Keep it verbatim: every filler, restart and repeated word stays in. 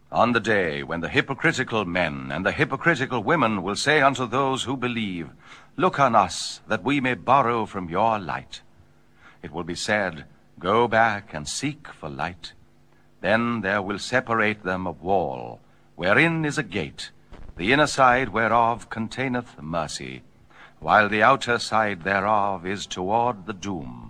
On the day when the hypocritical men and the hypocritical women will say unto those who believe, Look on us, that we may borrow from your light. It will be said, Go back and seek for light. Then there will separate them a wall, wherein is a gate, the inner side whereof containeth mercy, while the outer side thereof is toward the doom.